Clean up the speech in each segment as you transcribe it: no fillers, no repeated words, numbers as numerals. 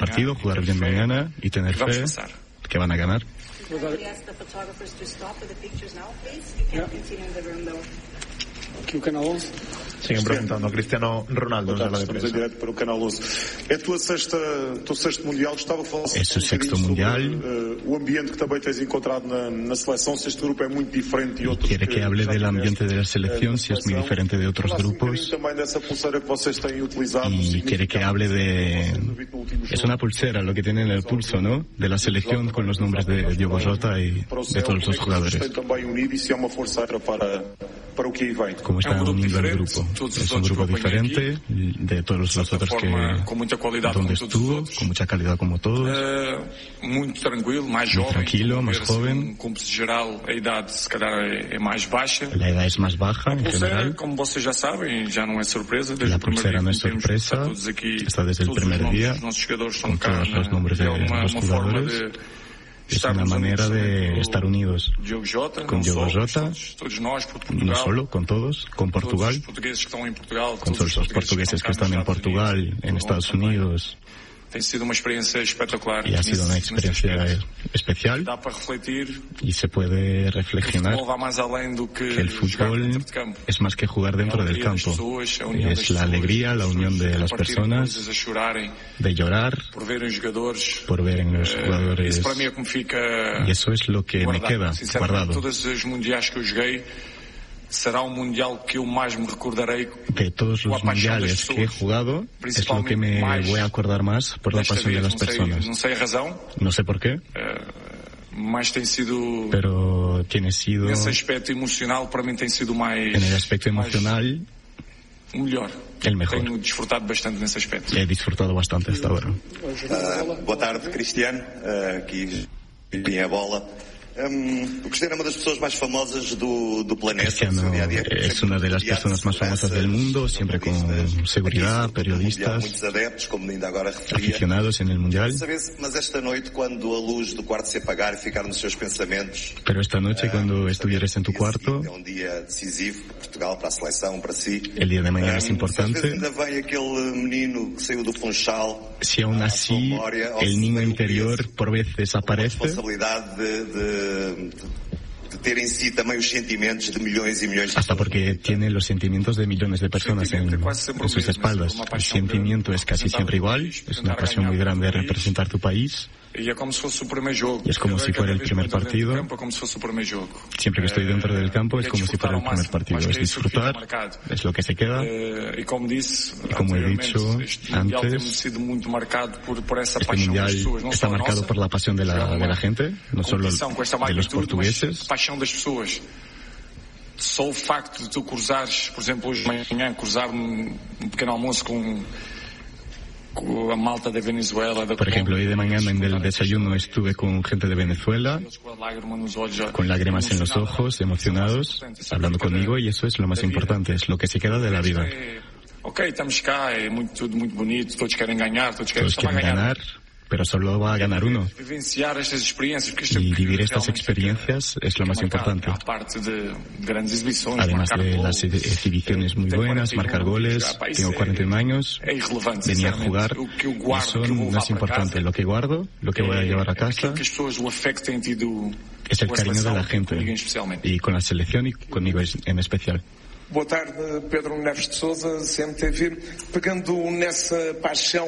partido, jugar bien mañana y tener fe que van a ganar. Siguen preguntando a Cristiano Ronaldo de la depresión. Es su sexto mundial. Y quiere que hable del ambiente de la selección, si es muy diferente de otros grupos. Y quiere que hable de... Es una pulsera lo que tiene en el pulso, ¿no? De la selección con los nombres de Diogo Jota y de todos los jugadores. Como está unido el grupo. Es un grupo diferente de todos los otros donde estuvo, con mucha calidad como todos. Muy tranquilo, más joven. La edad es más baja en general. La pulsera no es sorpresa. Está desde el primer día con todos los nombres de los jugadores. Es una manera de estar unidos con Diogo Jota, no solo, con todos, con Portugal, con todos los portugueses que están en Portugal, en Estados Unidos. Y ha sido una experiencia especial y se puede reflexionar que el fútbol es más que jugar dentro del campo. Es la alegría, la unión de las personas, de llorar por ver en los jugadores. Y eso es lo que me queda guardado. Será un mundial que yo más me recordaré. De todos los mundiales que he jugado, es lo que me voy a acordar más por la pasión de las personas. No sé por qué. Pero tiene sido. En el aspecto emocional, el mejor. He disfrutado bastante hasta ahora. Boa tarde, Cristiano. Aqui em bola. Cristiano es una de las personas más famosas del mundo, siempre con seguridad, periodistas, aficionados en el Mundial. Pero esta noche, cuando estuvieres en tu cuarto, el día de mañana es importante. Si aún así el niño interior por veces aparece, hasta porque tiene los sentimientos de millones de personas en sus espaldas. El sentimiento es casi siempre igual, es una pasión muy grande de representar tu país. Y es como si fuera el primer partido. Siempre que estoy dentro del campo es como si fuera el primer partido. Es disfrutar, es lo que se queda. Y como he dicho antes, este mundial está marcado por la pasión de la gente, no solo de los portugueses. Só o facto de tu cruzares, por exemplo, hoje de manhã, cruzar pequeno almoço com a malta de Venezuela. Por ejemplo, hoy de mañana en el desayuno estuve con gente de Venezuela, con lágrimas en los ojos, emocionados, hablando conmigo, y eso es lo más importante, es lo que se queda de la vida. Estamos cá, é tudo muito bonito, todos quieren ganar, todos quieren ganar. Pero solo va a ganar uno. Y vivir estas experiencias es lo más importante. Además de las exhibiciones muy buenas, marcar goles, tengo 41 años, venía a jugar, eso no es importante. Lo que guardo, lo que voy a llevar a casa, es el cariño de la gente, y con la selección y conmigo en especial. Boa tarde, Pedro Neves de Sousa, CMTV. Pegando nessa paixão,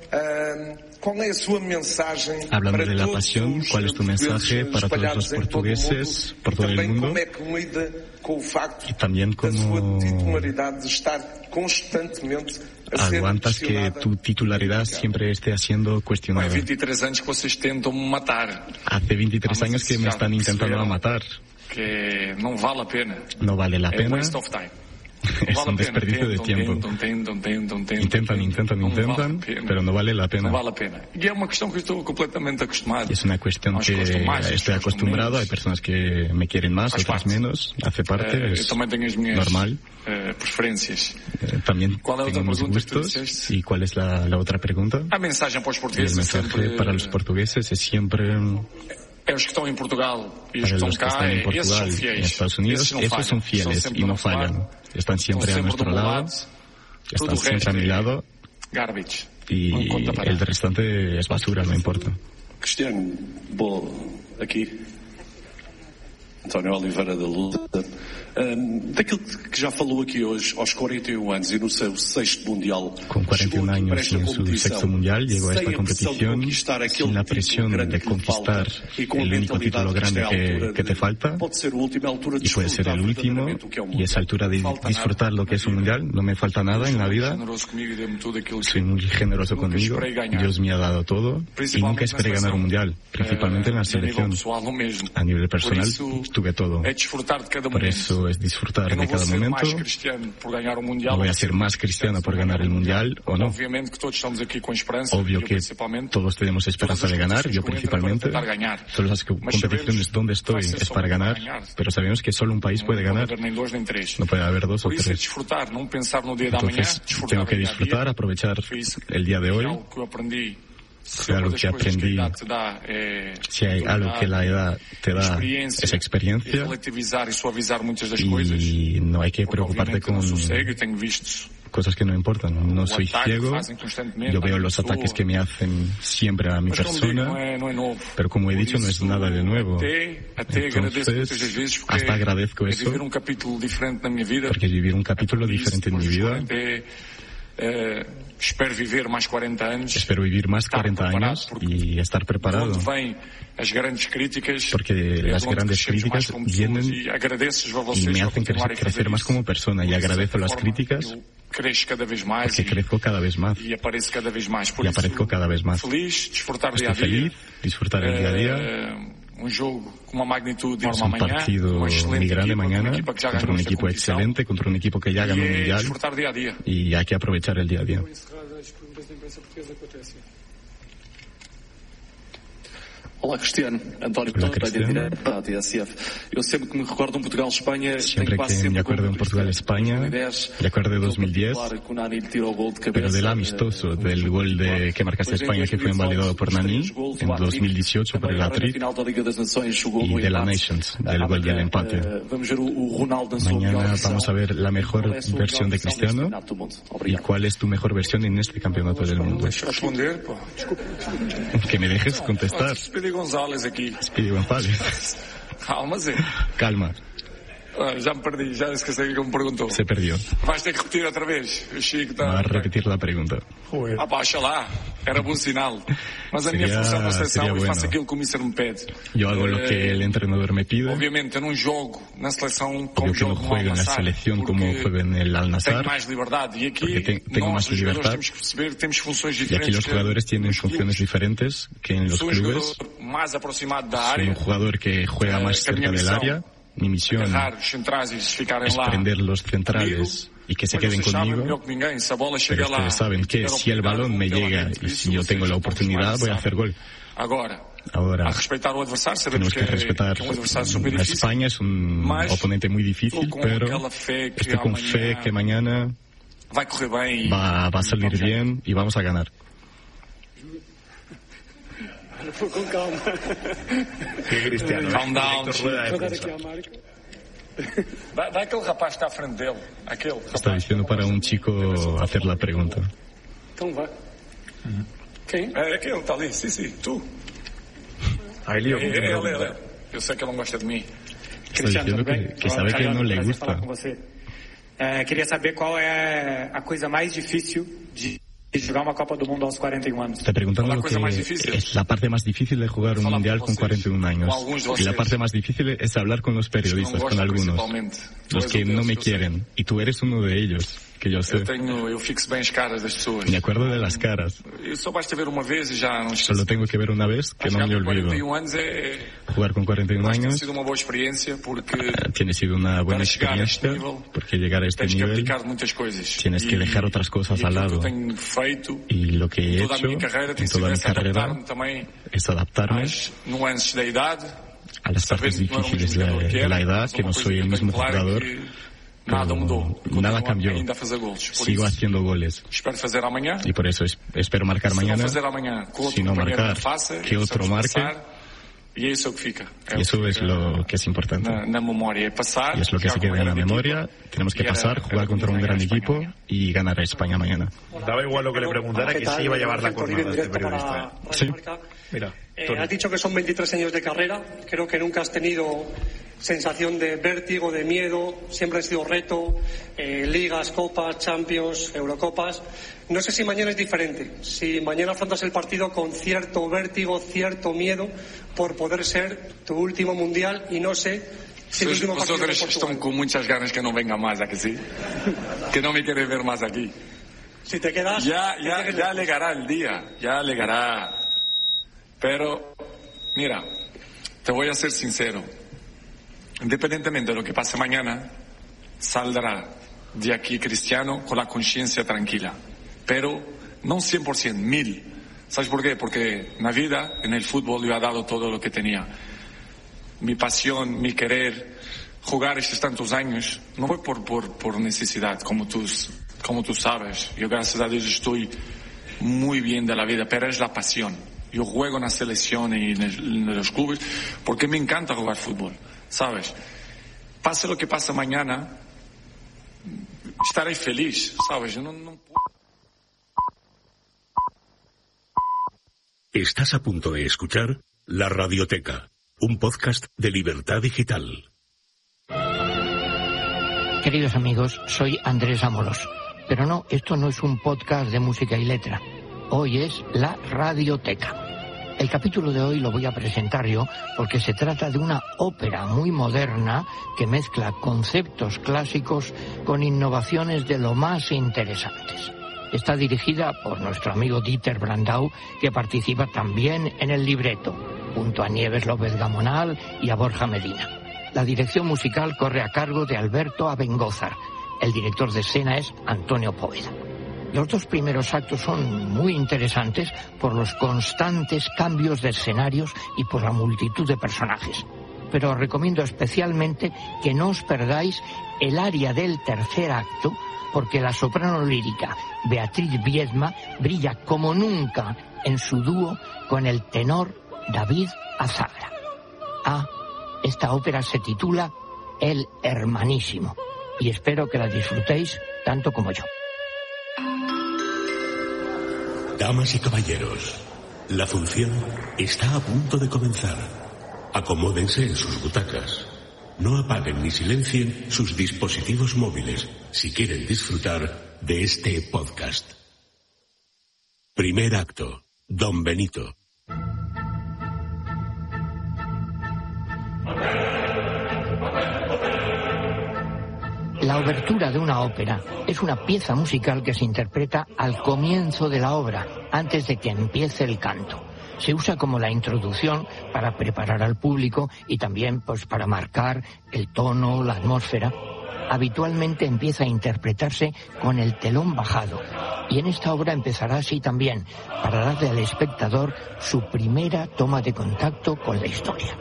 hablando de la pasión, ¿cuál es tu mensaje para todos los portugueses por todo el mundo? Y también cómo aguantas que tu titularidad siempre esté siendo cuestionada. Hace 23 años que me están intentando matar. Que no vale la pena. No vale la pena. Es un desperdicio de tiempo. Intentan, pero no vale la pena. No vale la pena. Y es una cuestión que estoy completamente acostumbrado. Es una cuestión que estoy acostumbrado. Hay personas que me quieren más, otras menos. Hace parte, es normal. Preferencias. También tengo mis gustos. ¿Y cuál es la otra pregunta? El mensaje para los portugueses es siempre... Los que están en Portugal y los que están en Portugal y en Estados Unidos, esos son fieles y no fallan. Están siempre a nuestro lado, están siempre a mi lado. Garbage. y el restante es basura, no importa. Cristiano, aqui. António Oliveira da Luta. Daquilo que já falou aqui hoje, aos 41 anos e no seu 6º Mundial. Con 41 años y en su 6º Mundial llegó a esta competición sin la presión de conquistar el único título grande que te falta, y puede ser el último, y esa altura de disfrutar lo que es un Mundial. No me falta nada en la vida, soy muy generoso conmigo, Dios me ha dado todo y nunca esperé ganar un Mundial, principalmente en la selección. A nivel personal tuve todo, por eso es disfrutar de cada momento. No voy a ser más cristiano por ganar el Mundial o no. Obvio que todos tenemos esperanza de ganar, yo principalmente. Todas las competiciones donde estoy es para ganar, pero sabemos que solo un país puede ganar, no puede haber dos o tres. Entonces tengo que disfrutar, aprovechar el día de hoy. Fue algo que aprendí. Si hay algo que la edad te da, es experiencia, y no hay que preocuparte con cosas que no importan. No soy ciego, yo veo los ataques que me hacen siempre a mi persona, pero como he dicho, no es nada de nuevo. Entonces, hasta agradezco eso, porque vivir un capítulo diferente en mi vida. Espero vivir más 40 años y estar preparado, porque las grandes críticas vienen y me hacen crecer más como persona, y agradezco las críticas porque crezco cada vez más y aparezco cada vez más. Estoy feliz, disfrutar el día a día. Es un partido muy grande mañana contra un equipo excelente, contra un equipo que ya ganó un Mundial, y hay que aprovechar el día a día. Olá, Cristiano. António Pereira, da TSF. Eu sempre que me recordo um Portugal-Espanha, siempre que me acuerdo de un Portugal-España, me acuerdo de 2010, pero del amistoso, del gol que marcaste a España, que fue invalidado por Nani, en 2018 por el hat-trick, y de la Nations, del gol del empate. Mañana vamos a ver la mejor versión de Cristiano. ¿Y cuál es tu mejor versión en este campeonato del mundo? Que me dejes contestar. González aquí. Speedy González. Calma. Já me perdi, já esqueci o que me perguntou. Se perdió. Vais ter que repetir outra vez. O Chico está... Va a repetir la pregunta. Oxalá, era bom sinal. Mas a minha função na seleção, eu faço aquilo que o Mister me pede. Yo hago lo que el entrenador me pide. Obviamente, eu não jogo na seleção como yo no juego en la selección como juego en el Al-Nassr. Tenho mais liberdade. E aqui, tengo más libertad. Temos que perceber que temos funções diferentes. Y aquí los jugadores tienen funciones diferentes que en los clubes. Soy un jugador que juega más cerca del área. Mi misión es prender los centrales y que se queden conmigo, pero ustedes saben que si el balón me llega y si yo tengo la oportunidad, voy a hacer gol. Ahora, tenemos que respetar a España, es un oponente muy difícil, pero estoy con fe que mañana va a salir bien y vamos a ganar. Con calma. Que Cristiano. Calm down. Vai aquele rapaz que está à frente dele. Está diciendo para un chico hacer la pregunta. Então vai. Quem? É aquele, está ali. Sim, tu. Ele. Eu sei que ele não gosta de mim. Está diciendo que sabe que no le gusta. Queria saber qual é a coisa mais difícil de jugar una Copa del Mundo a los 41 años. Está preguntando lo que es la parte más difícil de jugar un Mundial con 41 años. Y la parte más difícil es hablar con los periodistas, con algunos. Los que no me quieren. Y tú eres uno de ellos, que yo sé. Eu fixo bem as caras das pessoas. Me acuerdo de las caras. Só basta ver uma vez e já não esqueço. Solo tengo que ver una vez que no me olvido. Jugar con 41 años tiene sido una buena experiencia porque tiene sido una buena experiencia porque llegar a este nivel tienes que dejar otras cosas al lado. Y lo que he hecho en toda mi carrera es adaptarme a las partes difíciles de la edad, que no soy el mismo jugador. Nada cambió. Sigo haciendo goles. Y por eso espero marcar mañana. Si no marcar, que otro marque. Y eso fica. Y eso es lo que es importante. Na memória. Pasar, y es lo que se queda en la memoria. Tenemos que pasar, jugar contra un gran equipo y ganar a España mañana. Daba igual lo que le preguntara, que sí iba a llevar la cornada este periodista. Sí. Mira, has dicho que son 23 años de carrera. Creo que nunca has tenido sensación de vértigo, de miedo. Siempre ha sido reto. Ligas, Copas, Champions, Eurocopas. No sé si mañana es diferente. Si mañana afrontas el partido con cierto vértigo, cierto miedo por poder ser tu último mundial, y no sé si el último partido de Portugal. Están con muchas ganas que no venga más, ¿a que sí? Que no me quiere ver más aquí. Si te quedas... Ya llegará el día, ya llegará. Pero, mira, te voy a ser sincero. Independientemente de lo que pase mañana, saldrá de aquí Cristiano con la conciencia tranquila. Pero no 100%, 1000%. ¿Sabes por qué? Porque en la vida, en el fútbol, yo he dado todo lo que tenía. Mi pasión, mi querer, jugar estos tantos años, no fue por necesidad, como tú sabes. Yo, gracias a Dios, estoy muy bien de la vida, pero es la pasión. Yo juego en la selección y en los clubes porque me encanta jugar fútbol, ¿sabes? Pase lo que pase mañana, estaré feliz, ¿sabes? Yo no... Estás a punto de escuchar La Radioteca, un podcast de Libertad Digital. Queridos amigos, soy Andrés Ámolos. Pero no, esto no es un podcast de música y letra. Hoy es La Radioteca. El capítulo de hoy lo voy a presentar yo porque se trata de una ópera muy moderna que mezcla conceptos clásicos con innovaciones de lo más interesantes. Está dirigida por nuestro amigo Dieter Brandau, que participa también en el libreto, junto a Nieves López Gamonal y a Borja Medina. La dirección musical corre a cargo de Alberto Abengózar. El director de escena es Antonio Poveda. Los dos primeros actos son muy interesantes por los constantes cambios de escenarios y por la multitud de personajes. Pero os recomiendo especialmente que no os perdáis el aria del tercer acto, porque la soprano lírica Beatriz Viedma brilla como nunca en su dúo con el tenor David Azagra. Esta ópera se titula El Hermanísimo y espero que la disfrutéis tanto como yo. Damas y caballeros, la función está a punto de comenzar. Acomódense en sus butacas. No apaguen ni silencien sus dispositivos móviles si quieren disfrutar de este podcast. Primer acto, Don Benito. La obertura de una ópera es una pieza musical que se interpreta al comienzo de la obra, antes de que empiece el canto. Se usa como la introducción para preparar al público y también para marcar el tono, la atmósfera. Habitualmente empieza a interpretarse con el telón bajado y en esta obra empezará así también, para darle al espectador su primera toma de contacto con la historia.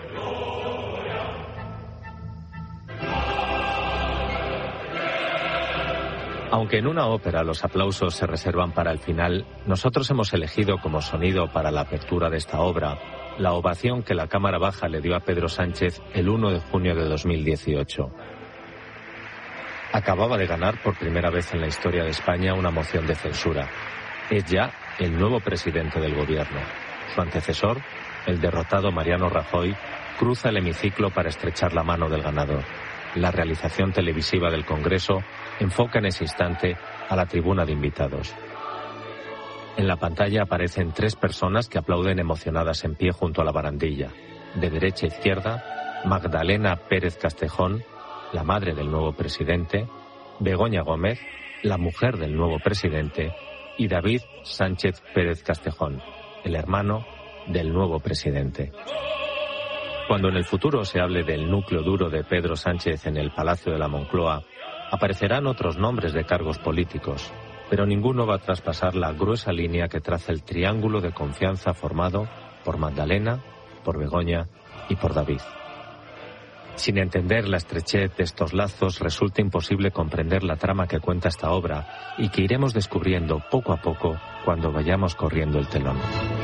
Aunque en una ópera los aplausos se reservan para el final, nosotros hemos elegido como sonido para la apertura de esta obra la ovación que la Cámara Baja le dio a Pedro Sánchez el 1 de junio de 2018. Acababa de ganar por primera vez en la historia de España una moción de censura. Es ya el nuevo presidente del gobierno. Su antecesor, el derrotado Mariano Rajoy, cruza el hemiciclo para estrechar la mano del ganador. La realización televisiva del Congreso enfoca en ese instante a la tribuna de invitados. En la pantalla aparecen 3 personas que aplauden emocionadas en pie junto a la barandilla. De derecha a izquierda, Magdalena Pérez Castejón, la madre del nuevo presidente, Begoña Gómez, la mujer del nuevo presidente, y David Sánchez Pérez Castejón, el hermano del nuevo presidente. Cuando en el futuro se hable del núcleo duro de Pedro Sánchez en el Palacio de la Moncloa, aparecerán otros nombres de cargos políticos, pero ninguno va a traspasar la gruesa línea que traza el triángulo de confianza formado por Magdalena, por Begoña y por David. Sin entender la estrechez de estos lazos, resulta imposible comprender la trama que cuenta esta obra y que iremos descubriendo poco a poco cuando vayamos corriendo el telón.